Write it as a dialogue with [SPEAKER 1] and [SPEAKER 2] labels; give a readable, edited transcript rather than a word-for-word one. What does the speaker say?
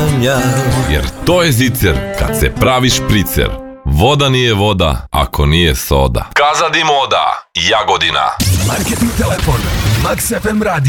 [SPEAKER 1] sanja.
[SPEAKER 2] Jer to je zicer kad se pravi špricer. Voda nije voda ako nije soda. Kazadi moda, Jagodina.
[SPEAKER 1] Marketing telefon, Max FM radio.